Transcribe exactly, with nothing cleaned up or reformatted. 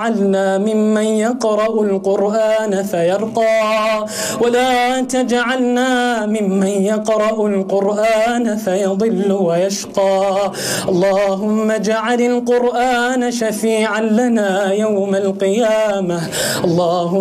اجعلنا ممن يقرأ القرآن فيرقى ولا تجعلنا ممن يقرأ القرآن فيضل ويشقى. اللهم اجعل القرآن شفيعا لنا يوم القيامة. اللهم